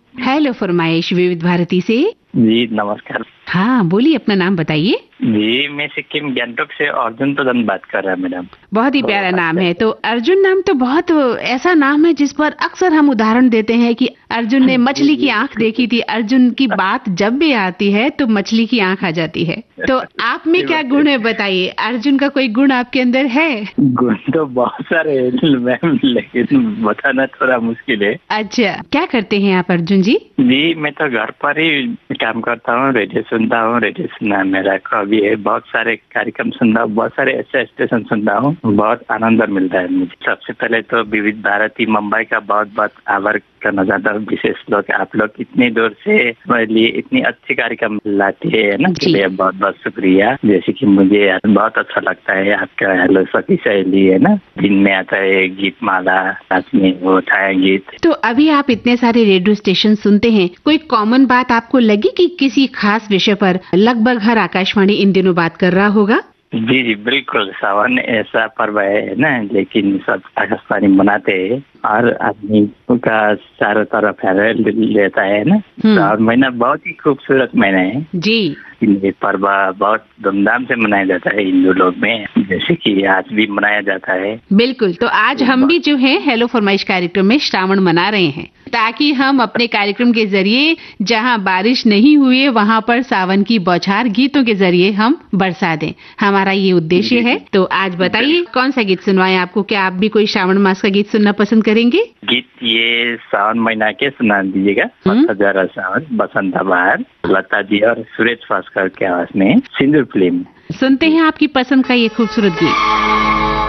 Hello फरमाइश विविध भारती से। जी नमस्कार। हाँ बोलिए, अपना नाम बताइए। जी मैं सिक्किम गंगटोक से अर्जुन प्रधान बात कर रहा हूँ मैडम। बहुत ही प्यारा नाम है। तो अर्जुन नाम तो बहुत ऐसा नाम है जिस पर अक्सर हम उदाहरण देते हैं कि अर्जुन ने मछली की आंख देखी थी। अर्जुन की बात जब भी आती है तो मछली की आंख आ जाती है। तो आप में क्या गुण है बताइए, अर्जुन का कोई गुण आपके अंदर है? गुण तो बहुत सारे हैं मैम, लेकिन बताना थोड़ा मुश्किल है। अच्छा, क्या करते हैं आप अर्जुन जी? जी मैं तो घर पर ही काम करता हूँ, रेडियो सुनता हूँ। रेडियो सुनना मेरा हॉबी है। बहुत सारे कार्यक्रम सुनता हूँ, बहुत सारे ऐसे स्टेशन सुनता हूँ, बहुत आनंद मिलता है मुझे। सबसे पहले तो विविध भारती मुंबई का बहुत बहुत आभार करना चाहता हूँ। विशेष लोग आप लोग इतनी दूर से मेरे लिए इतनी अच्छी कार्यक्रम लाती है ना, के लिए बहुत बहुत शुक्रिया। जैसे कि मुझे बहुत अच्छा लगता है आपका हेलो सखी सहेली है ना, दिन में आता है गीत माला, साथ में वो छाया गीत। तो अभी आप इतने सारे रेडियो स्टेशन सुनते हैं, कोई कॉमन बात आपको लगी कि किसी खास विषय पर लगभग हर आकाशवाणी इन दिनों बात कर रहा होगा? जी जी बिल्कुल। सावन ऐसा पर्व है ना, लेकिन सब आकाशवाणी मनाते हैं और आदमी का चारों तरफ लेता है ना। सावन महीना बहुत ही खूबसूरत महीना है जी। ये पर्व बहुत धूमधाम से मनाया जाता है हिंदू लोग में, जैसे कि आज भी मनाया जाता है। बिल्कुल। तो आज हम भी जो है हेलो फरमाइश कार्यक्रम में श्रावण मना रहे हैं, ताकि हम अपने कार्यक्रम के जरिए जहां बारिश नहीं हुई है वहां पर सावन की बौछार गीतों के जरिए हम बरसा दें। हमारा ये उद्देश्य है। तो आज बताइए कौन सा गीत सुनवाएं आपको? क्या आप भी कोई श्रावण मास का गीत सुनना पसंद करेंगे? गीत ये सावन महीना के सुना दीजिएगा। हजार सावन बसंत बहार, लता जी और सुरेश भास्कर के आवाज में, सिंदूर फिल्म। सुनते हैं आपकी पसंद का ये खूबसूरत गीत।